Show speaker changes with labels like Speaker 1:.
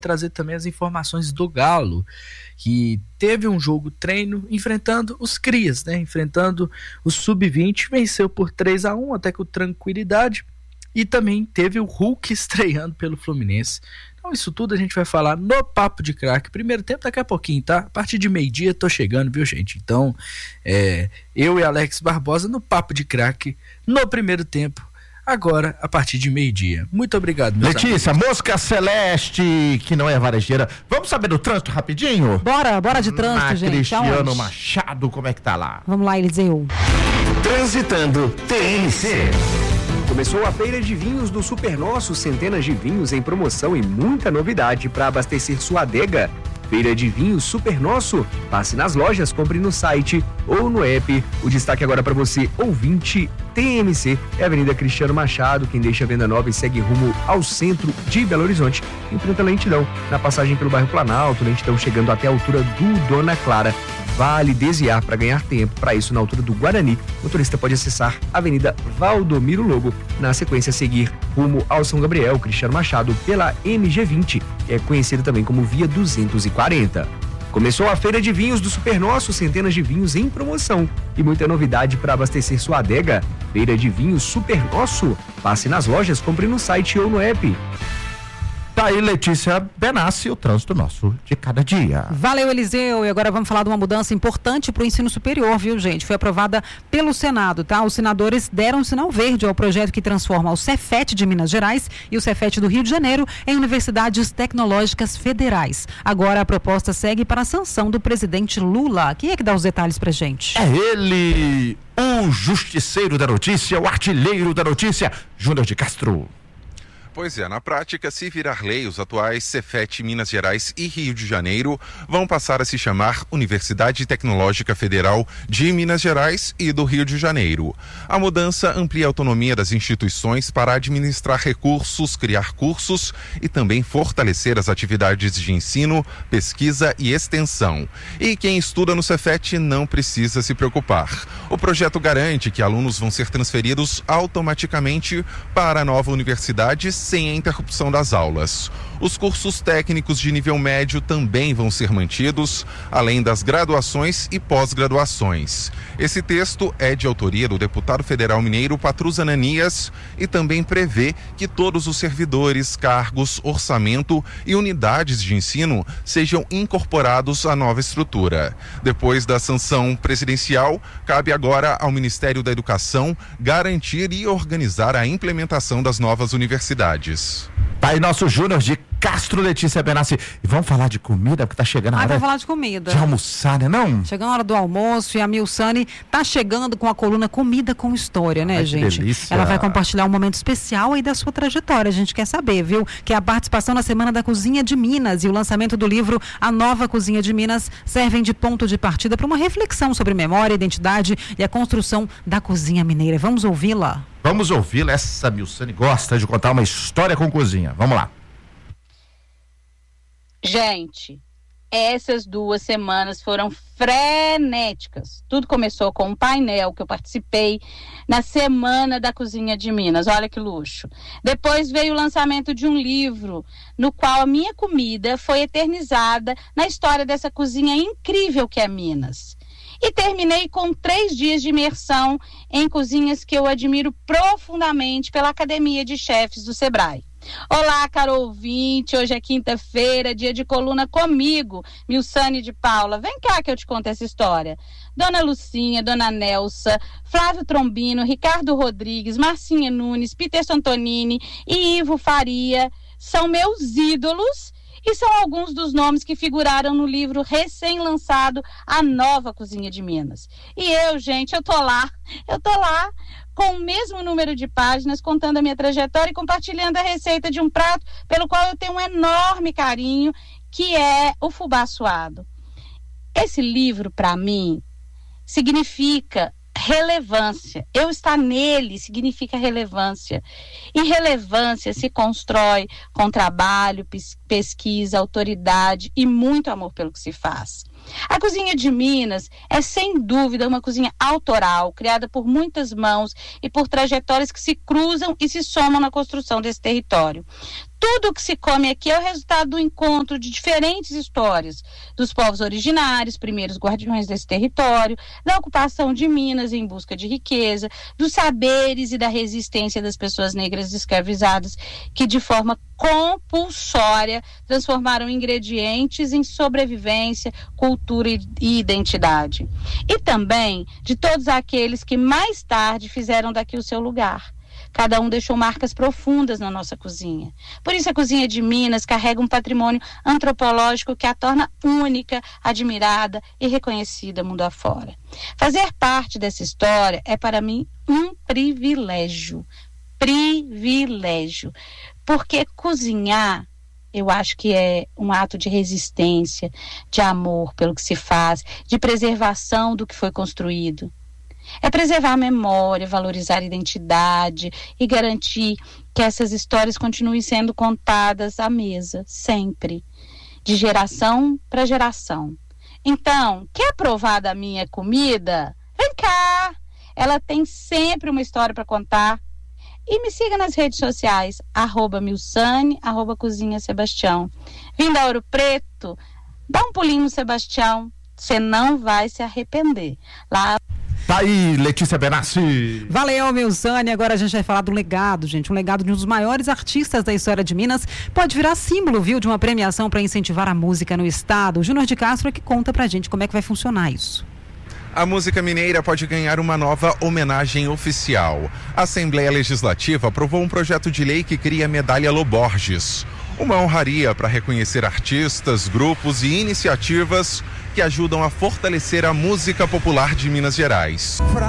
Speaker 1: trazer também as informações do Galo, que teve um jogo treino enfrentando os crias, né? Enfrentando o Sub-20, venceu por 3-1, até com tranquilidade, e também teve o Hulk estreando pelo Fluminense. Então isso tudo a gente vai falar no Papo de Craque. Primeiro tempo daqui a pouquinho, tá? A partir de meio-dia tô chegando, viu, gente? Então, eu e Alex Barbosa no Papo de Craque, no primeiro tempo, agora a partir de meio-dia. Muito obrigado, meus
Speaker 2: Letícia,
Speaker 1: amigos.
Speaker 2: Mosca Celeste, que não é varejeira. Vamos saber do trânsito rapidinho?
Speaker 3: Bora de trânsito, gente.
Speaker 2: Cristiano
Speaker 3: Aonde?
Speaker 2: Machado, como é que tá lá?
Speaker 3: Vamos lá, Eliseu.
Speaker 4: Transitando TNC.
Speaker 5: Começou a feira de vinhos do Super Nosso, centenas de vinhos em promoção e muita novidade para abastecer sua adega. Feira de Vinhos Super Nosso. Passe nas lojas, compre no site ou no app. O destaque agora para você, ouvinte TMC, é a Avenida Cristiano Machado. Quem deixa a venda nova e segue rumo ao centro de Belo Horizonte enfrenta lentidão na passagem pelo bairro Planalto, lentidão chegando até a altura do Dona Clara. Vale desviar para ganhar tempo. Para isso, na altura do Guarani, o motorista pode acessar a Avenida Valdomiro Lobo. Na sequência, seguir rumo ao São Gabriel, Cristiano Machado, pela MG20, que é conhecida também como Via 240. Começou a feira de vinhos do Super Nosso, centenas de vinhos em promoção e muita novidade para abastecer sua adega. Feira de Vinhos Super Nosso. Passe nas lojas, compre no site ou no app.
Speaker 2: Tá aí, Letícia Benassi, o trânsito nosso de cada dia.
Speaker 3: Valeu, Eliseu. E agora vamos falar de uma mudança importante para o ensino superior, viu, gente? Foi aprovada pelo Senado, tá? Os senadores deram um sinal verde ao projeto que transforma o Cefet de Minas Gerais e o Cefet do Rio de Janeiro em universidades tecnológicas federais. Agora a proposta segue para a sanção do presidente Lula. Quem é que dá os detalhes pra gente?
Speaker 2: É ele, o justiceiro da notícia, o artilheiro da notícia, Júnior de Castro.
Speaker 6: Pois é, na prática, se virar lei, os atuais Cefet Minas Gerais e Rio de Janeiro vão passar a se chamar Universidade Tecnológica Federal de Minas Gerais e do Rio de Janeiro. A mudança amplia a autonomia das instituições para administrar recursos, criar cursos e também fortalecer as atividades de ensino, pesquisa e extensão. E quem estuda no Cefet não precisa se preocupar. O projeto garante que alunos vão ser transferidos automaticamente para a nova universidade sem a interrupção das aulas. Os cursos técnicos de nível médio também vão ser mantidos, além das graduações e pós-graduações. Esse texto é de autoria do deputado federal mineiro Patrus Ananias e também prevê que todos os servidores, cargos, orçamento e unidades de ensino sejam incorporados à nova estrutura. Depois da sanção presidencial, cabe agora ao Ministério da Educação garantir e organizar a implementação das novas universidades.
Speaker 2: Tá aí nosso Júnior de Castro, Letícia Benassi. E vamos falar de comida, porque tá chegando a hora
Speaker 3: Vamos falar de comida.
Speaker 2: de almoçar, né não?
Speaker 3: Chegando a hora do almoço e a Milsane tá chegando com a coluna Comida com História, né,
Speaker 2: Ai, que
Speaker 3: gente?
Speaker 2: delícia.
Speaker 3: Ela vai compartilhar um momento especial aí da sua trajetória, a gente quer saber, viu? Que é a participação na Semana da Cozinha de Minas e o lançamento do livro A Nova Cozinha de Minas servem de ponto de partida para uma reflexão sobre memória, identidade e a construção da cozinha mineira. Vamos ouvi-la?
Speaker 2: Vamos ouvi-la, essa Milsane gosta de contar uma história com cozinha. Vamos lá.
Speaker 7: Gente, essas 2 semanas foram frenéticas. Tudo começou com um painel que eu participei na Semana da Cozinha de Minas. Olha que luxo. Depois veio o lançamento de um livro no qual a minha comida foi eternizada na história dessa cozinha incrível que é Minas. E terminei com 3 dias de imersão em cozinhas que eu admiro profundamente pela Academia de Chefes do Sebrae. Olá, caro ouvinte, hoje é quinta-feira, dia de coluna comigo, Milsane de Paula. Vem cá que eu te conto essa história. Dona Lucinha, Dona Nelsa, Flávio Trombino, Ricardo Rodrigues, Marcinha Nunes, Peterson Antonini e Ivo Faria são meus ídolos e são alguns dos nomes que figuraram no livro recém-lançado A Nova Cozinha de Minas. E eu, gente, eu tô lá com o mesmo número de páginas, contando a minha trajetória e compartilhando a receita de um prato pelo qual eu tenho um enorme carinho, que é o fubá suado. Esse livro, para mim, significa relevância. Eu estar nele significa relevância. E relevância se constrói com trabalho, pesquisa, autoridade e muito amor pelo que se faz. A Cozinha de Minas é, sem dúvida, uma cozinha autoral, criada por muitas mãos e por trajetórias que se cruzam e se somam na construção desse território. Tudo que se come aqui é o resultado do encontro de diferentes histórias dos povos originários, primeiros guardiões desse território, da ocupação de Minas em busca de riqueza, dos saberes e da resistência das pessoas negras escravizadas que de forma compulsória transformaram ingredientes em sobrevivência, cultura e identidade. E também de todos aqueles que mais tarde fizeram daqui o seu lugar. Cada um deixou marcas profundas na nossa cozinha. Por isso a cozinha de Minas carrega um patrimônio antropológico que a torna única, admirada e reconhecida mundo afora. Fazer parte dessa história é para mim um privilégio. Privilégio. Porque cozinhar, eu acho que é um ato de resistência, de amor pelo que se faz, de preservação do que foi construído. É preservar a memória, valorizar a identidade e garantir que essas histórias continuem sendo contadas à mesa, sempre, de geração para geração. Então, quer provar da minha comida? Vem cá! Ela tem sempre uma história para contar. E me siga nas redes sociais, @Milsane, @Cozinha Sebastião. Vindo a Ouro Preto, dá um pulinho no Sebastião, você não vai se arrepender. Lá...
Speaker 2: Tá aí, Letícia Benassi.
Speaker 3: Valeu, Milsane. Agora a gente vai falar do legado, gente. Um legado de um dos maiores artistas da história de Minas. Pode virar símbolo, viu, de uma premiação para incentivar a música no estado. O Júnior de Castro é que conta pra gente como é que vai funcionar isso.
Speaker 6: A música mineira pode ganhar uma nova homenagem oficial. A Assembleia Legislativa aprovou um projeto de lei que cria a Medalha Loborges. Uma honraria para reconhecer artistas, grupos e iniciativas que ajudam a fortalecer a música popular de Minas Gerais.